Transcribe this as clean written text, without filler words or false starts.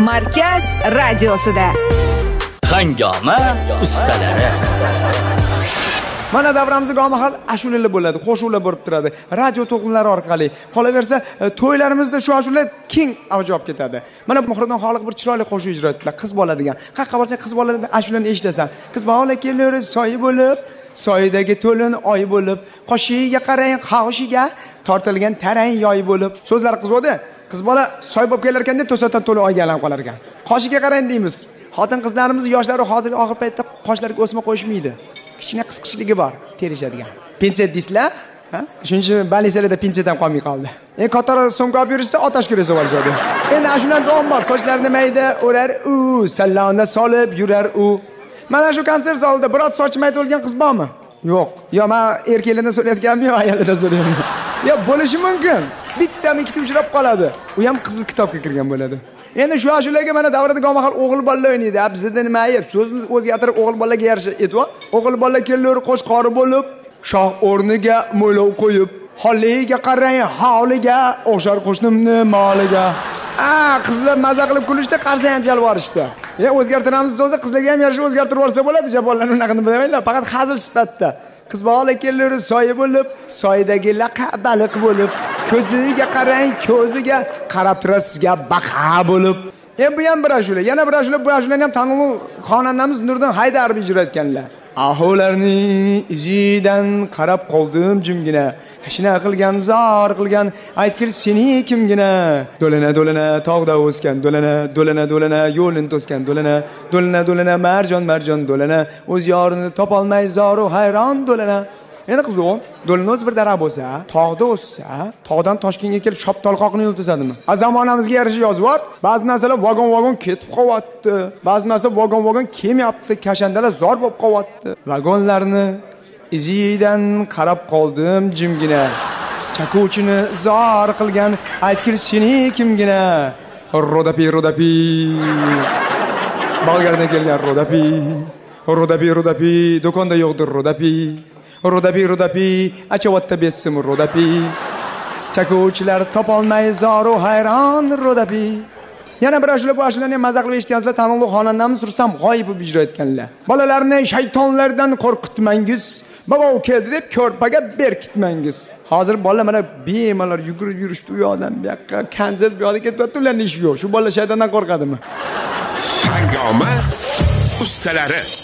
Markaz radiosida. Hangoma ustalari. Mana davramizda gomahal ashulalar bo'ladi, qo'shuqlar bo'lib turadi. Radio to'lqinlari orqali. Qolaversa, to'ylarimizda shu ashula keng avj olib ketadi. Mana Muhriddin Xoliq bir chiroyli qo'shiq ijro etdilar. Qiz boladigan. Qayerga borsang qiz boladigan ashulani eshitasan. Qiz bola kelur soy bo'lib, soydagi to'lin oy bo'lib, qoshiga qarang, qoshiga tortilgan tarang yoy bo'lib. So'zlar qiz-o'da. Qiz bola soy bo'lib kelar ekanda to'satdan to'lin oyga aylanib qolar ekan. Qoshiga qarang deymiz. Xotin-qizlarimiz yoshlari hozir oxir paytda qoshlariga o'sma qo'yishmaydi. Kichkina qisqishligi bor, terishadigan. Pensiya deysizlar? Ha? Shuning uchun balisalarda pensiyadan qolmay qoldi. Qator so'mga olib yurishsa otash kerak bo'ladi. Endi ashundan davom bor. Sochlarini mayda o'rar u, sallona solib yurar u. Mana shu konsert zalida biror soch mayda o'lgan qiz bormi? Yo'q. Yo, men erkaklardan so'rayotganmi yo ayollardan so'rayapman? Yo, bo'lishi mumkin. Bittami ikkita uchrab qoladi. U ham qizil kitobga kirgan bo'ladi. Endi shu ashulaga mana davrada gomahal o'g'il bolalar o'ynaydi. Bizda nima ayb? So'zni o'zgartirib o'g'il bolaga yarasha aytib, o'g'il bola kelur qo'shqori bo'lib, shoh o'rniga mo'ylov qo'yib, holiga qarang, holiga o'xshar qo'shnimni moliga. Qizlar maza qilib kulishda, qarsa ham jalb borishdi. O'zgartiramiz so'zda qizlarga ham yarasha o'zgartirib yuborsa bo'ladi, jabollarni unaqa bilmayman, faqat hazil sifatida. Qiz bola kelur soy bo'lib, soydagi laqa baliq bo'lib, ko'ziga qarang, ko'ziga qarab turasiz sizga baqa bo'lib. Bu ham bir ashula, yana bir ashula, bu ashulani ham tanlovli xonandamiz Nurdan Haydarov ijro etganlar. Aholarning izidan qarab qoldim jimgina. Hashina qilgan, zor qilgan, aytgil seni kimgina. Do'lana tog'da o'sgan, do'lana yo'lin to'sgan, do'lana marjon do'lana, o'z yorini topolmay zoru hayron do'lana. Endi qiziq, do'lana o'z bir daraxt bo'lsa, tog'da o'ssa, tog'dan Toshkentga kelib shop tolqoqni yo'ltasadimi? Zamonamizga yarasha yozib bor. Ba'zi narsalar vagon ketib qolyapti. Ba'zi narsa vagon kelmayapti, kashandalar zor bo'lib qolyapti. Vagonlarni izidan qarab qoldim jimgina. Chakuvchini zor qilgan, aytgil seni kimgina. Rodapi. Bolgardan kelgan rodapi, do'konda yo'qdir rodapi. Rodapi, achavatda bessim rodapi. Chakuvchilar topolmay zoru hayron rodapi. Yana bir ashula bu ashulani ham maza qilib eshitgansizlar, tanlovli xonandamiz Rustam G'oyibov ijro etganlar. Bolalarni shaytonlardan qo'rqitmangiz, babo keldi deb ko'rpaga berkitmangiz. Hozir bolalar mana bemalol yugurib yurishdi u yoqdan bu yoqqa, konsert bu yoqqa ketyapti, ularning ishi yo'q. Shu bolalar shaytondan qo'rqadimi? Hangoma ustalari.